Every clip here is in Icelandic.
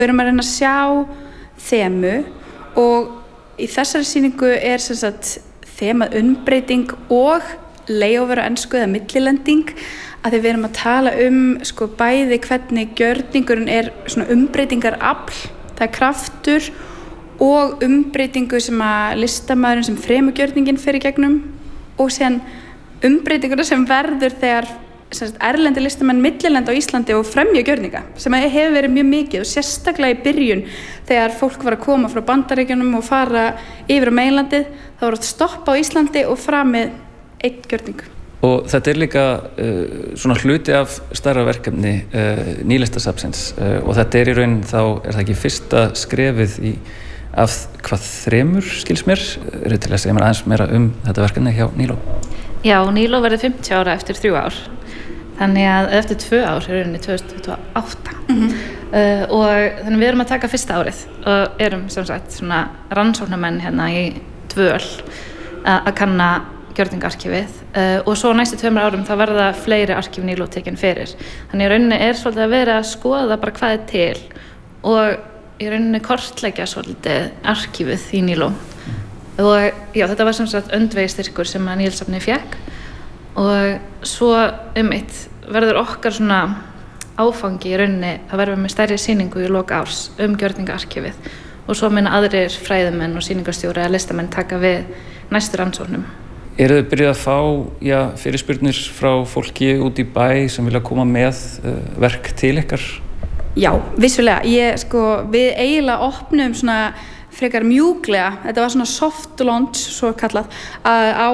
Við erum að reyna að sjá þemu og í þessari sýningu sem sagt þemað umbreyting og layover á ensku eða millilending að við erum að tala bæði hvernig gjörningurinn svona umbreytingarafl, það kraftur og umbreytingu sem að listamaðurinn sem fremur gjörningin fer í gegnum og síðan umbreytinguna sem verður þegar erlendi listamenn millilenda á Íslandi og fremja gjörninga sem hefur verið mjög mikið og sérstaklega í byrjun þegar fólk var að koma frá Bandaríkjunum og fara yfir á meginlandið þá var oft stoppa á Íslandi og framið einn gjörning. Og þetta líka svona hluti af stærra verkefni Nýlistasafnsins og þetta í raun þá það ekki fyrsta skrefið af hvað 3 skils mér til að segja mér aðeins meira þetta verkefni hjá Nýló. Já, Nýló verður 50 ára eftir 3 ár. Þannig að eftir 2 ár í rauninni 2028 og þannig við erum að taka fyrsta árið og erum sem sagt svona rannsóknarmenn hérna í dvöl að kanna gjörningaarkífið og svo næstu 2 árum þá verða fleiri arkíf Nýló tekin fyrir. Þannig í rauninni svolítið að vera að skoða bara hvað til og í rauninni kortleggja svolítið arkífið í Nýló. Og já, þetta var sem sagt öndvegisstyrkur sem að Nýlisafnið fékk og svo verður okkar svona áfangi í rauninni að verða með stærri sýningu í lok árs gjörningaarkífið og svo munu aðrir fræðimenn og sýningarstjóri eða listamenn taka við næstu rannsóknum. Eru þið byrjað að fá fyrirspurnir frá fólki út í bæ sem vilja koma með verk til ykkar? Já, vissulega. Við eiginlega opnum svona frekar mjúklega, þetta var svona soft launch svo kallað á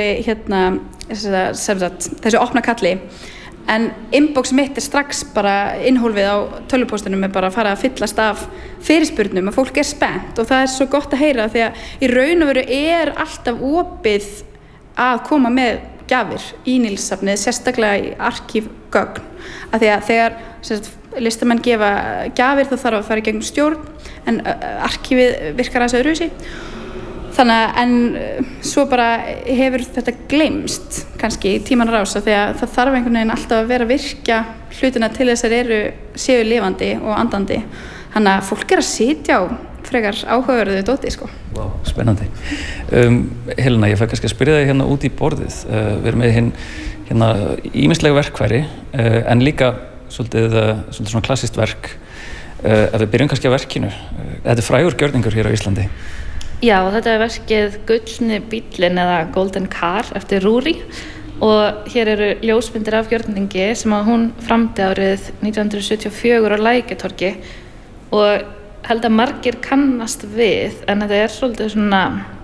þessu opna kalli en inbox mitt strax bara innhólfið á tölvupóstinum bara að fara að fyllast af fyrirspurnum og fólk spennt og það svo gott að heyra því að í raun og veru alltaf opið að koma með gjafir í Nýlisafnið, sérstaklega í arkífgögn af því að þegar listamenn gefa gjafir þá þarf að fara í gegnum stjórn en arkífið virkar aðeins öðruvísi þannig en svo bara hefur þetta gleymst kannski í tímanna rás af því að það þarf einhvern veginn alltaf að vera að virkja hlutina til þess að séu lifandi og andandi þannig að fólk að sitja á frekar áhugaverðu dóti Vá, spennandi. Helena, ég fæ kannski að spyrja þig hérna út í borðið við erum með hérna ýmisleg verkfæri en líka svolítið svona klassískt verk ef við byrjum kannski á verkinu þetta frægur gjörningur hér á Íslandi. Já, þetta verkið Gullni bíllinn eða Golden Car eftir Rúri og hér eru ljósmyndir af gjörningi sem að hún framdi árið 1974 á Lækjartorgi og held að margir kannast við en þetta svolítið svona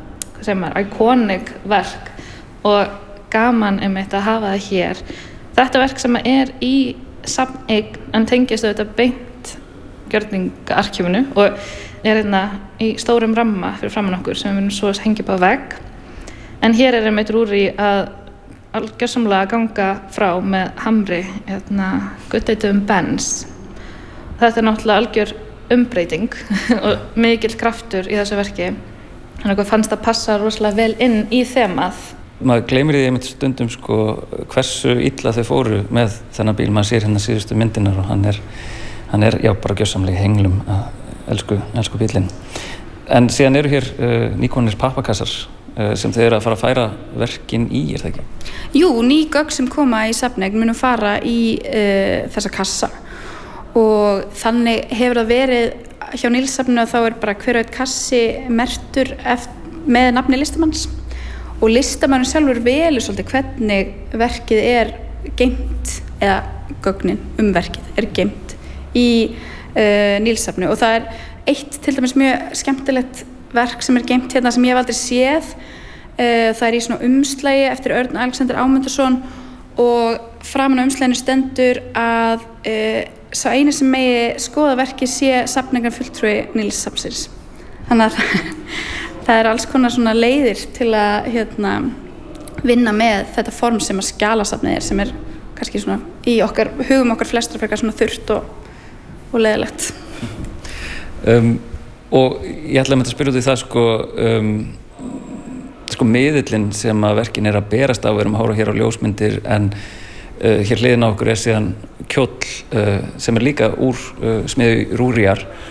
iconic verk og gaman að hafa það hér. Þetta verk sem í safneign en tengist auðvitað beint gjörningaarkífinu og hérna í stórum ramma fyrir framan okkur sem við munum svo hengja upp á vegg en hér Rúri að gjörsamlega ganga frá með hamri gutteitum Benz. Þetta náttúrulega algjör umbreyting og mikill kraftur í þessu verki þannig að fannst að passa rosalega vel inn í þemað. Maður gleymir því einmitt stundum hversu illa þau fóru með þennan bíl, maður sér hérna síðustu myndinar og hann er bara gjörsamlega henglum að elsku bílinn. En síðan eru hér nýkomnir pappakassar sem þau eru að fara að færa verkin í, það ekki? Jú, ný gögn sem koma í safneign munu fara í þessa kassa og þannig hefur það verið hjá Nýlisafninu að þá bara hver og einn kassi merktur með nafni listamanns og listamanninn sjálfur velur svolítið hvernig verkið geymt eða gögnin verkið geymt í Nýlisafninu og það eitt til dæmis mjög skemmtilegt verk sem geymt hérna sem ég hef aldrei séð það í svona umslagi eftir Örn Alexander Ámundason og framan á umslaginu stendur að sá eini sem megi skoða verkið sé safneignarfulltrúi Nýlisafnsins þannig að það alls konar svona leiðir til að vinna með þetta form sem að skjalasafnið sem kannski svona í hugum okkar flestra frekar svona þurrt og leiðilegt. Og ég ætla að spyrja út í það miðillinn sem að verkin að berast á, við erum að horfa hér á ljósmyndir en hér hliðina á okkur síðan kjóll sem líka úr smiðju Rúriar